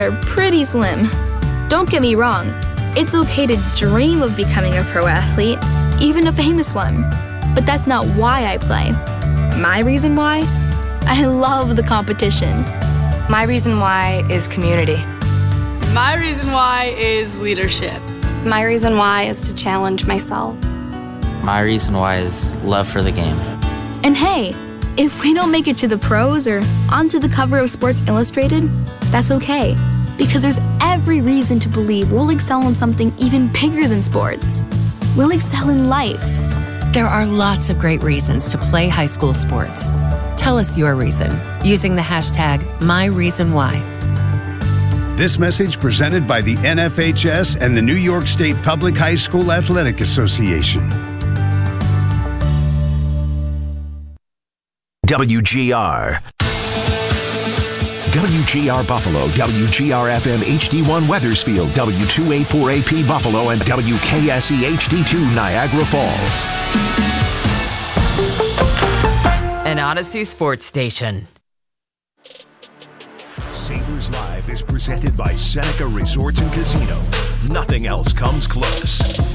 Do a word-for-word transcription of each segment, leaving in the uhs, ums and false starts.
are pretty slim. Don't get me wrong, it's okay to dream of becoming a pro athlete, even a famous one. But that's not why I play. My reason why? I love the competition. My reason why is community. My reason why is leadership. My reason why is to challenge myself. My reason why is love for the game. And hey, if we don't make it to the pros or onto the cover of Sports Illustrated, that's okay. Because there's every reason to believe we'll excel in something even bigger than sports. We'll excel in life. There are lots of great reasons to play high school sports. Tell us your reason using the hashtag MyReasonWhy. This message presented by the N F H S and the New York State Public High School Athletic Association. W G R. W G R Buffalo, W G R F M H D one Weathersfield, W two eighty-four A P Buffalo, and W K S E H D two Niagara Falls. An Odyssey Sports Station. Sabres Live is presented by Seneca Resorts and Casinos. Nothing else comes close.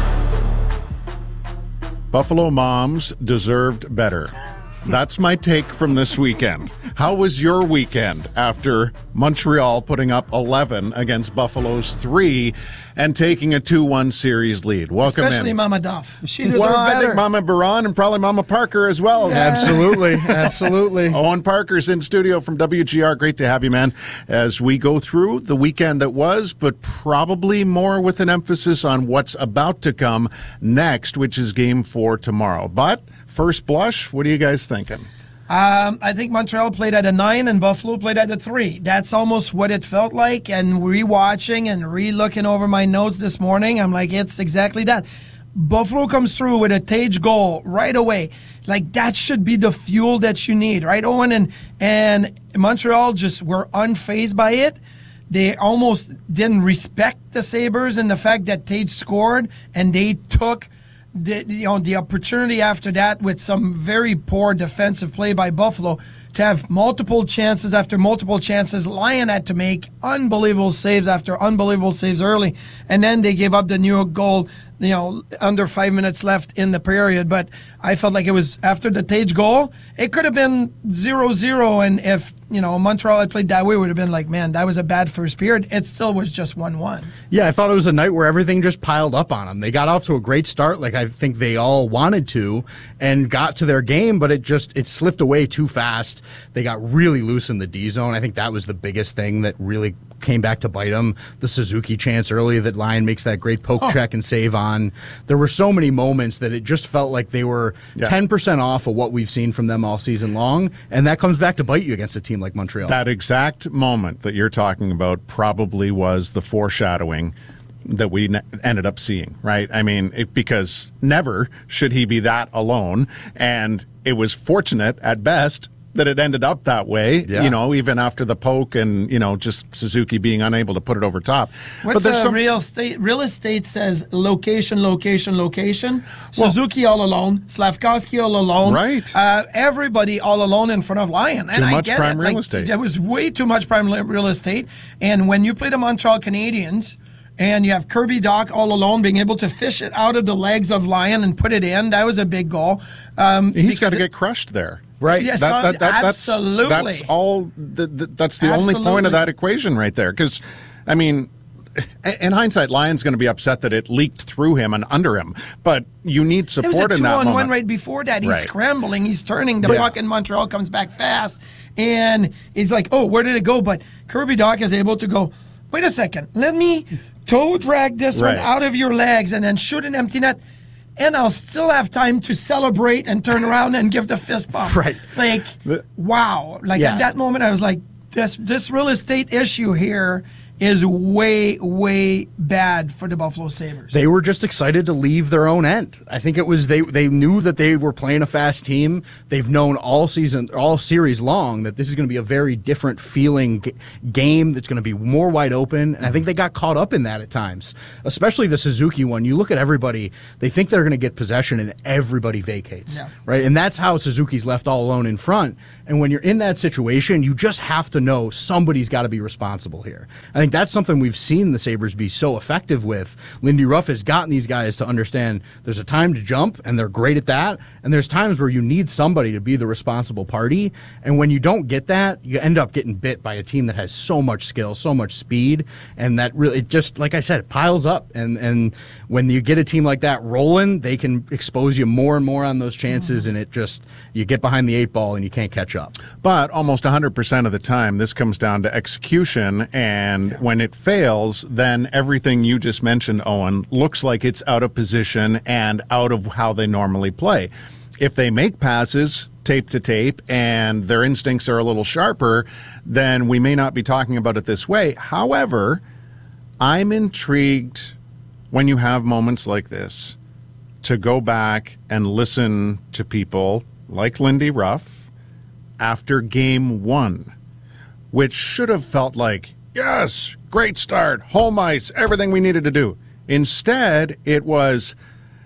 Buffalo moms deserved better. That's my take from this weekend. How was your weekend after Montreal putting up eleven against Buffalo's three and taking a two one series lead? Welcome Especially in. Mama Duff. She deserved well, I better. think Mama Baran and probably Mama Parker as well. Yeah. Absolutely. Absolutely. Owen Parker's in studio from W G R. Great to have you, man, as we go through the weekend that was, but probably more with an emphasis on what's about to come next, which is game four tomorrow. But first blush, what are you guys thinking? Um, I think Montreal played at a nine and Buffalo played at a three. That's almost what it felt like. And rewatching and re-looking over my notes this morning, I'm like, it's exactly that. Buffalo comes through with a Tage goal right away. Like, that should be the fuel that you need, right, Owen? And, and Montreal just were unfazed by it. They almost didn't respect the Sabres and the fact that Tage scored, and they took The, you know, the opportunity after that with some very poor defensive play by Buffalo to have multiple chances after multiple chances. Lyon had to make unbelievable saves after unbelievable saves early, and then they gave up the New York goal, you know, under five minutes left in the period. But I felt like it was after the Tage goal, it could have been zero zero, and if, you know, Montreal had played that way, it would have been like, man, that was a bad first period. It still was just one one. Yeah, I thought it was a night where everything just piled up on them. They got off to a great start, like I think they all wanted to, and got to their game, but it just it slipped away too fast. They got really loose in the D zone. I think that was the biggest thing that really came back to bite them. The Suzuki chance early that Lyon makes that great poke oh. check and save on. There were so many moments that it just felt like they were yeah. ten percent off of what we've seen from them all season long, and that comes back to bite you against a team like Montreal. That exact moment that you're talking about probably was the foreshadowing that we ne- ended up seeing, right? I mean, it, because never should he be that alone, and it was fortunate at best that it ended up that way, yeah. you know, even after the poke and, you know, just Suzuki being unable to put it over top. What's but there's uh, some real estate? Real estate says location, location, location. Well, Suzuki all alone, Slavkovsky all alone. Right. Uh, everybody all alone in front of Lyon. Too and much I get prime it. real like, estate. There was way too much prime real estate. And when you play the Montreal Canadiens, and you have Kirby Dach all alone being able to fish it out of the legs of Lyon and put it in, that was a big goal. Um, He's got to get crushed there. Right. Yes, that, that, that, absolutely. That's, that's all. The, the, that's the absolutely. only point of that equation right there. Because, I mean, in hindsight, Lyon's going to be upset that it leaked through him and under him. But you need support in that moment. There was a two-on-one right before that. He's right. scrambling. He's turning. The yeah. puck in Montreal comes back fast. And he's like, oh, where did it go? But Kirby Dach is able to go, wait a second. Let me toe drag this right. one out of your legs and then shoot an empty net. And I'll still have time to celebrate and turn around and give the fist bump. Right. Like, wow. Like, yeah. at that moment, I was like, this this real estate issue here is way, way bad for the Buffalo Sabres. They were just excited to leave their own end. I think it was they they knew that they were playing a fast team. They've known all season, all series long that this is going to be a very different feeling g- game that's going to be more wide open. And I think they got caught up in that at times, especially the Suzuki one. You look at everybody, they think they're going to get possession and everybody vacates, yeah. right? And that's how Suzuki's left all alone in front. And when you're in that situation, you just have to know somebody's got to be responsible here. I think that's something we've seen the Sabres be so effective with. Lindy Ruff has gotten these guys to understand there's a time to jump, and they're great at that. And there's times where you need somebody to be the responsible party. And when you don't get that, you end up getting bit by a team that has so much skill, so much speed, and that really, it just, like I said, it piles up. And, and when you get a team like that rolling, they can expose you more and more on those chances, and it just, you get behind the eight ball and you can't catch up. But almost one hundred percent of the time, this comes down to execution, and yeah. when it fails, then everything you just mentioned, Owen, looks like it's out of position and out of how they normally play. If they make passes tape to tape and their instincts are a little sharper, then we may not be talking about it this way. However, I'm intrigued when you have moments like this to go back and listen to people like Lindy Ruff after game one, which should have felt like, yes, great start, home ice, everything we needed to do. Instead, it was,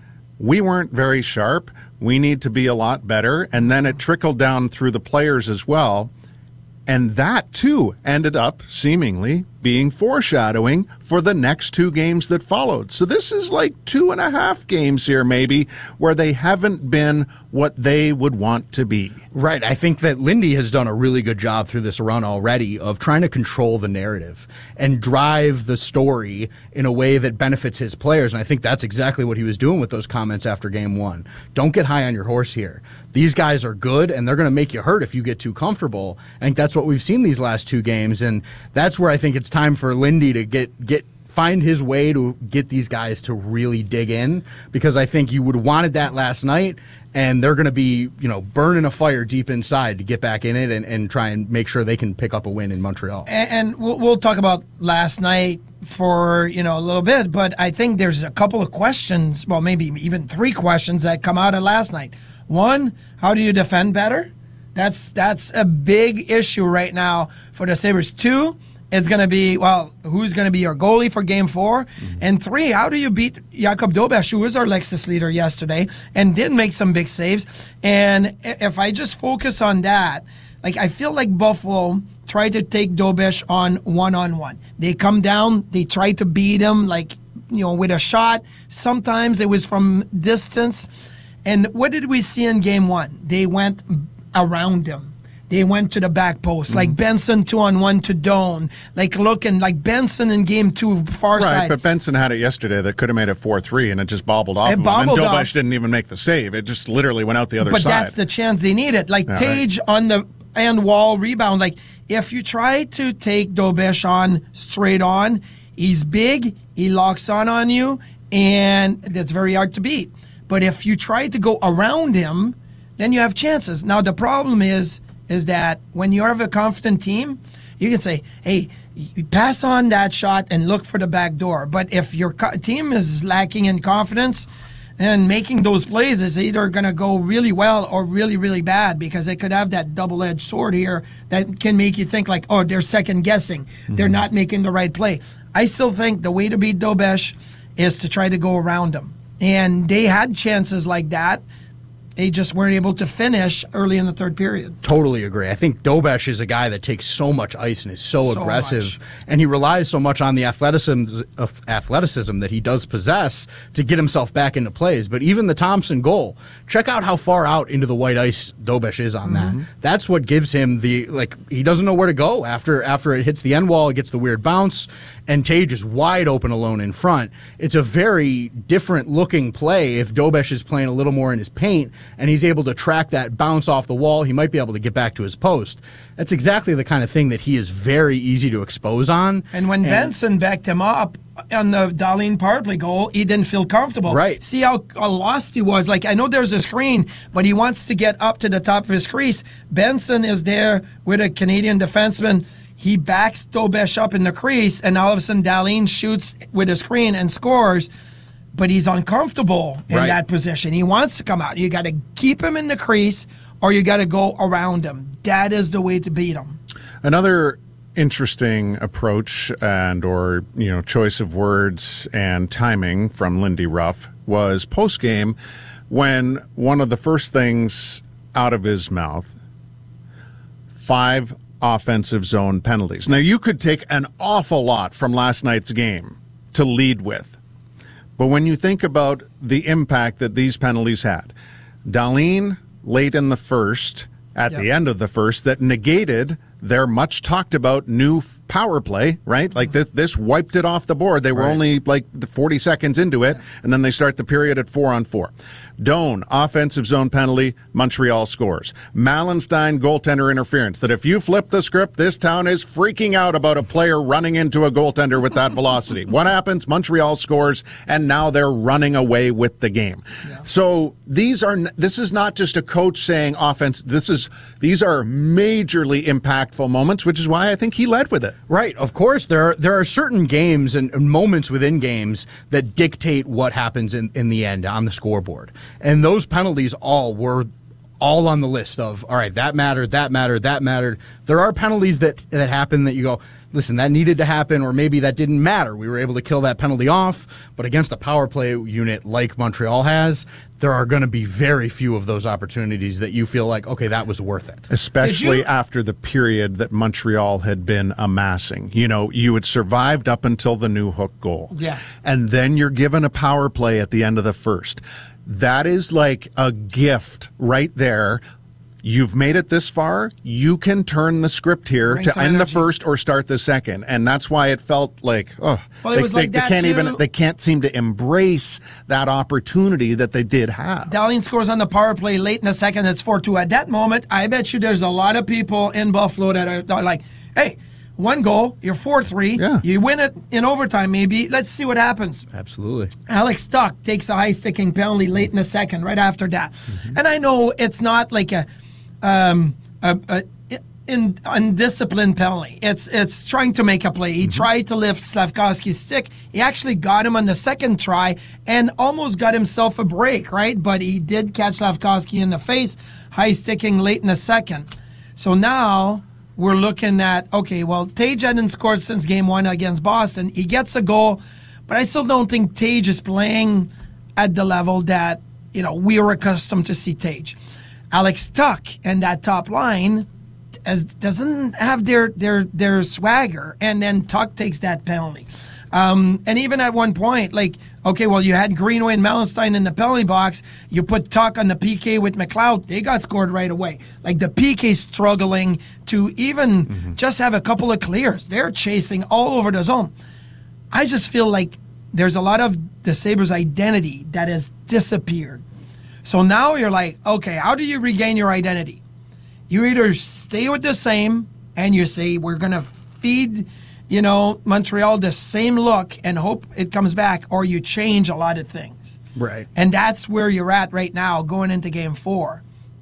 we weren't very sharp, we need to be a lot better, and then it trickled down through the players as well. And that, too, ended up seemingly being foreshadowing for the next two games that followed. So this is like two and a half games here, maybe, where they haven't been what they would want to be. Right. I think that Lindy has done a really good job through this run already of trying to control the narrative and drive the story in a way that benefits his players. And I think that's exactly what he was doing with those comments after game one. Don't get high on your horse here. These guys are good, and they're going to make you hurt if you get too comfortable. I think that's what we've seen these last two games, and that's where I think it's time for Lindy to get get find his way to get these guys to really dig in, because I think you would have wanted that last night, and they're going to be, you know, burning a fire deep inside to get back in it and, and try and make sure they can pick up a win in Montreal. And, and we'll, we'll talk about last night for, you know, a little bit, but I think there's a couple of questions, well, maybe even three questions that come out of last night. One, how do you defend better? That's that's a big issue right now for the Sabres. Two, it's going to be, well, who's going to be your goalie for game four? Mm-hmm. And three, how do you beat Jakob Dobeš, who was our Lexus leader yesterday and did make some big saves? And if I just focus on that, like, I feel like Buffalo tried to take Dobeš on one-on-one. They come down, they try to beat him, like, you know, with a shot. Sometimes it was from distance. And what did we see in game one? They went around him. They went to the back post, mm-hmm. like Benson two on one to Doan, like looking like Benson in game two, far right, side. Right, but Benson had it yesterday that could have made it four three, and it just bobbled off it of bobbled him. And Dobeš off. didn't even make the save. It just literally went out the other but side. But that's the chance they needed. Like yeah, Tage right. on the end wall rebound. Like, if you try to take Dobeš on straight on, he's big, he locks on on you, and that's very hard to beat. But if you try to go around him, then you have chances. Now, the problem is, is that when you have a confident team, you can say, hey, you pass on that shot and look for the back door. But if your co- team is lacking in confidence, then making those plays is either going to go really well or really, really bad, because they could have that double-edged sword here that can make you think like, oh, they're second-guessing. Mm-hmm. They're not making the right play. I still think the way to beat Dobeš is to try to go around him. And they had chances like that. They just weren't able to finish early in the third period. Totally agree. I think Dobeš is a guy that takes so much ice and is so, so aggressive, much. and he relies so much on the athleticism, uh, athleticism that he does possess to get himself back into plays. But even the Thompson goal, check out how far out into the white ice Dobeš is on mm-hmm. that. That's what gives him the, like, he doesn't know where to go after after it hits the end wall. It gets the weird bounce, and Tage is wide open alone in front. It's a very different looking play if Dobeš is playing a little more in his paint, and he's able to track that bounce off the wall. He might be able to get back to his post. That's exactly the kind of thing that he is very easy to expose on. And when and, Benson backed him up on the Darlene power play goal, he didn't feel comfortable. Right. See how, how lost he was. Like, I know there's a screen, but he wants to get up to the top of his crease. Benson is there with a Canadian defenseman. He backs Dobesh up in the crease, and all of a sudden Dahlin shoots with a screen and scores, but he's uncomfortable in Right. that position. He wants to come out. You got to keep him in the crease, or you got to go around him. That is the way to beat him. Another interesting approach and or you know choice of words and timing from Lindy Ruff was post game when one of the first things out of his mouth, five offensive zone penalties. Now you could take an awful lot from last night's game to lead with, but when you think about the impact that these penalties had, Dahlin late in the first, at yep. the end of the first, that negated their much talked about new f- power play, right? Like this, this wiped it off the board. They were right. only like forty seconds into it, and then they start the period at four on four. Doan, offensive zone penalty, Montreal scores. Malenstein, goaltender interference. That if you flip the script, this town is freaking out about a player running into a goaltender with that velocity. What happens? Montreal scores, and now they're running away with the game. Yeah. So these are this is not just a coach saying offense. This is these are majorly impactful moments, which is why I think he led with it. Right. Of course, there are there are certain games and moments within games that dictate what happens in, in the end on the scoreboard. And those penalties all were all on the list of, all right, that mattered, that mattered, that mattered. There are penalties that, that happen that you go, listen, that needed to happen, or maybe that didn't matter. We were able to kill that penalty off. But against a power play unit like Montreal has, there are going to be very few of those opportunities that you feel like, okay, that was worth it. Especially after the period that Montreal had been amassing. You know, you had survived up until the new hook goal. Yes. And then you're given a power play at the end of the first. That is like a gift right there. You've made it this far. You can turn the script here Bring to end energy. the first or start the second, and that's why it felt like, oh, well, they, it was they, like they that can't too. even they can't seem to embrace that opportunity that they did have. Dahlin scores on the power play late in the second. It's four two. At that moment, I bet you there's a lot of people in Buffalo that are, are like, hey, one goal, you're four three. Yeah. You win it in overtime, maybe. Let's see what happens. Absolutely. Alex Tuch takes a high-sticking penalty late in the second, right after that. Mm-hmm. And I know it's not like a, um, a, a in, undisciplined penalty. It's it's trying to make a play. He mm-hmm. tried to lift Slavkovsky's stick. He actually got him on the second try and almost got himself a break, right? But he did catch Slavkovsky in the face, high-sticking late in the second. So now we're looking at, okay, well, Tage hadn't scored since game one against Boston. He gets a goal, but I still don't think Tage is playing at the level that, you know, we are accustomed to see Tage. Alex Tuch and that top line as, doesn't have their, their, their swagger, and then Tuch takes that penalty. Um, and even at one point, like, okay, well, you had Greenway and Malenstein in the penalty box. You put Tuch on the P K with McLeod. They got scored right away. Like, the P K struggling to even mm-hmm. just have a couple of clears. They're chasing all over the zone. I just feel like there's a lot of the Sabres' identity that has disappeared. So now you're like, okay, how do you regain your identity? You either stay with the same and you say, we're going to feed, you know, Montreal the same look and hope it comes back, or you change a lot of things. Right. And that's where you're at right now going into game four.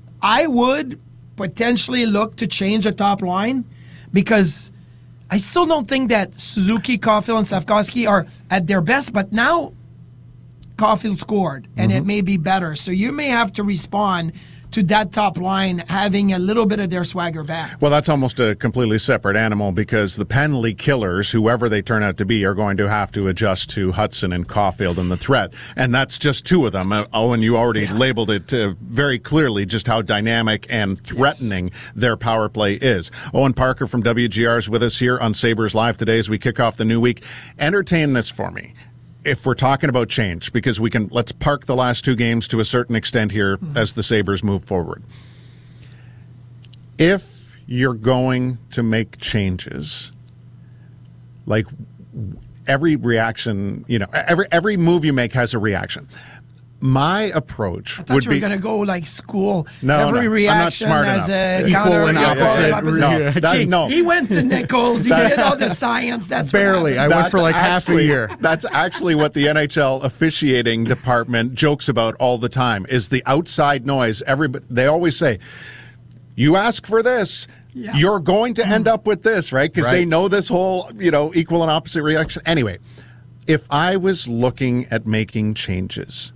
I would potentially look to change the top line because I still don't think that Suzuki, Caulfield, and Slavkovsky are at their best, but now Caulfield scored, and mm-hmm. it may be better. So you may have to respond to that top line having a little bit of their swagger back. Well, that's almost a completely separate animal because the penalty killers, whoever they turn out to be, are going to have to adjust to Hudson and Caulfield and the threat. And that's just two of them. Uh, Owen, you already yeah. labeled it uh, very clearly just how dynamic and threatening yes. their power play is. Owen Parker from W G R is with us here on Sabres Live today as we kick off the new week. Entertain this for me. If we're talking about change, because we can, let's park the last two games to a certain extent here mm-hmm. as the Sabres move forward. If you're going to make changes, like every reaction, you know, every every move you make has a reaction. My approach I thought would you were be going to go like school. No, Every no, reaction I'm not smart as enough. a Equal counter. and Yeah, opposite. yeah, opposite. No, that, See, no. He went to Nichols. He did all the science. That's barely. I That's went for like actually, half a year. That's actually what the N H L officiating department jokes about all the time is the outside noise. Everybody, they always say, you ask for this. Yeah. You're going to end up with this, right? Because Right. they know this whole, you know, equal and opposite reaction. Anyway, if I was looking at making changes,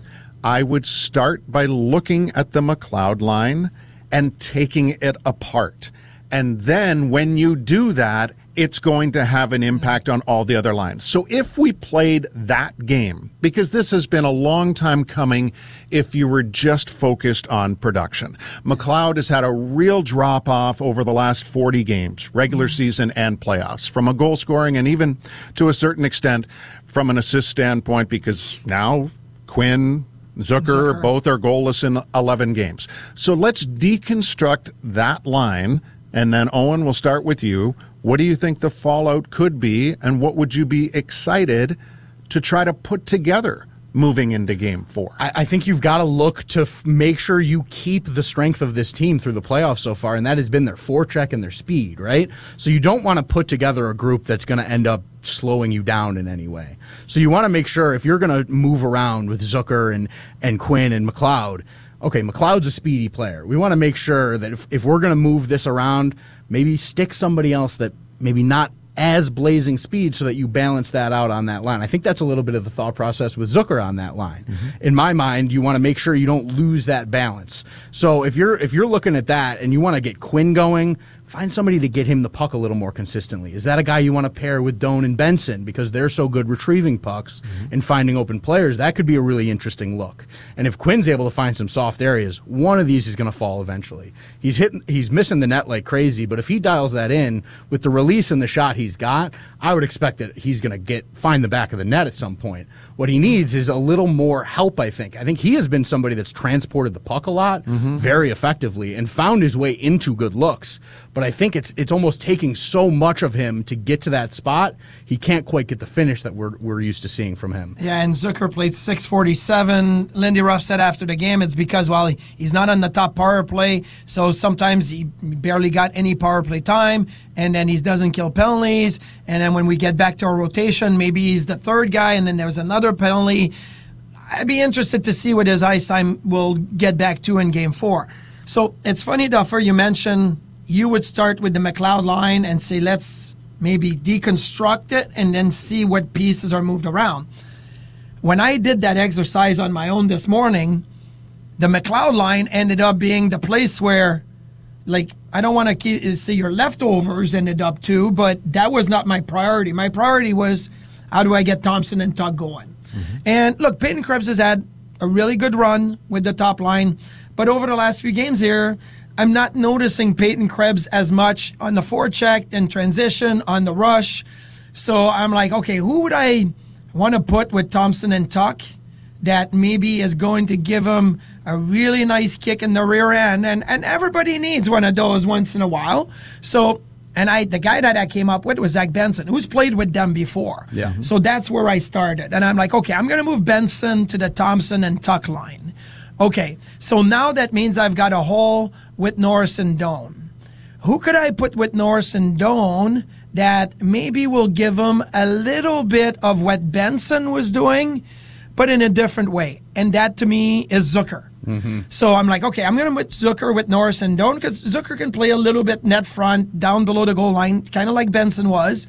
I would start by looking at the McLeod line and taking it apart. And then when you do that, it's going to have an impact on all the other lines. So if we played that game, because this has been a long time coming if you were just focused on production. McLeod has had a real drop-off over the last forty games, regular season and playoffs, from a goal scoring and even to a certain extent from an assist standpoint, because now Quinn, Zucker, Zucker. both are goalless in eleven games. So let's deconstruct that line, and then Owen, we'll start with you. What do you think the fallout could be, and what would you be excited to try to put together moving into game four? I, I think you've got to look to f- make sure you keep the strength of this team through the playoffs so far, and that has been their forecheck and their speed, right? So you don't want to put together a group that's going to end up slowing you down in any way. So you want to make sure if you're going to move around with Zucker and, and Quinn and McLeod, okay, McLeod's a speedy player. We want to make sure that if, if we're going to move this around, maybe stick somebody else that maybe not as blazing speed so that you balance that out on that line. I think that's a little bit of the thought process with Zucker on that line. Mm-hmm. In my mind, you want to make sure you don't lose that balance. So if you're if you're looking at that and you want to get Quinn going, find somebody to get him the puck a little more consistently. Is that a guy you want to pair with Doan and Benson because they're so good retrieving pucks mm-hmm. and finding open players? That could be a really interesting look. And if Quinn's able to find some soft areas, one of these is going to fall eventually. He's hitting, he's missing the net like crazy, but if he dials that in with the release and the shot he's got, I would expect that he's going to get find the back of the net at some point. What he needs is a little more help, I think. I think he has been somebody that's transported the puck a lot, mm-hmm. very effectively, and found his way into good looks. But I think it's it's almost taking so much of him to get to that spot, he can't quite get the finish that we're we're used to seeing from him. Yeah, and Zucker played six forty-seven. Lindy Ruff said after the game it's because, well, he, he's not on the top power play, so sometimes he barely got any power play time, and then he doesn't kill penalties, and then when we get back to our rotation, maybe he's the third guy, and then there's another penalty. I'd be interested to see what his ice time will get back to in game four. So it's funny, Duffer, you mentioned you would start with the McLeod line and say, let's maybe deconstruct it and then see what pieces are moved around. When I did that exercise on my own this morning, the McLeod line ended up being the place where, like, I don't want to say your leftovers ended up too, but that was not my priority. My priority was, how do I get Thompson and Tuck going? Mm-hmm. And look, Peyton Krebs has had a really good run with the top line, but over the last few games here, I'm not noticing Peyton Krebs as much on the forecheck and transition, on the rush. So I'm like, okay, who would I want to put with Thompson and Tuck that maybe is going to give him a really nice kick in the rear end? And and everybody needs one of those once in a while. So, and I the guy that I came up with was Zach Benson, who's played with them before. Yeah. So that's where I started. And I'm like, okay, I'm going to move Benson to the Thompson and Tuck line. Okay, so now that means I've got a hole with Norris and Doan. Who could I put with Norris and Doan that maybe will give him a little bit of what Benson was doing, but in a different way? And that, to me, is Zucker. Mm-hmm. So I'm like, okay, I'm going to put Zucker with Norris and Doan because Zucker can play a little bit net front, down below the goal line, kind of like Benson was.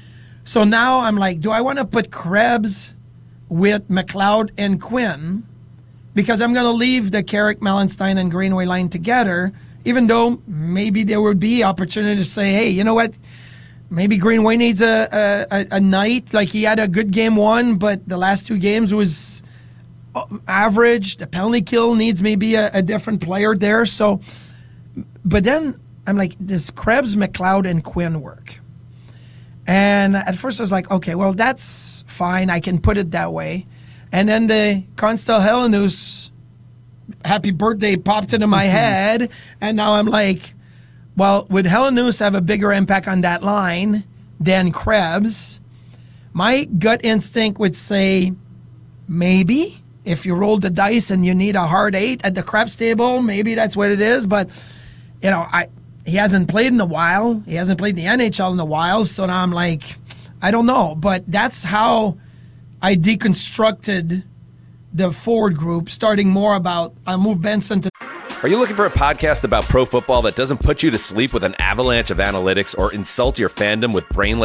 So now I'm like, do I want to put Krebs with McLeod and Quinn? Because I'm going to leave the Carrick, Melenstein, and Greenway line together, even though maybe there would be opportunity to say, hey, you know what? Maybe Greenway needs a, a, a night. Like, he had a good game one, but the last two games was average. The penalty kill needs maybe a, a different player there. So, but then I'm like, does Krebs, McLeod, and Quinn work? And at first I was like, okay, well, that's fine. I can put it that way. And then the Constel Helenius happy birthday popped into my head. And now I'm like, well, would Helenius have a bigger impact on that line than Krebs? My gut instinct would say maybe. If you roll the dice and you need a hard eight at the Krebs table, maybe that's what it is. But, you know, I he hasn't played in a while. He hasn't played in the N H L in a while. So now I'm like, I don't know. But that's how I deconstructed the forward group, starting more about, I moved Benson to... Are you looking for a podcast about pro football that doesn't put you to sleep with an avalanche of analytics or insult your fandom with brainless